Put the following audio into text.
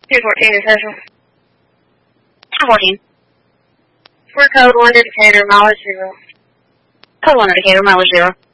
214 is Central. 214. For code 1 indicator, mileage 0. Code 1 indicator, mileage 0.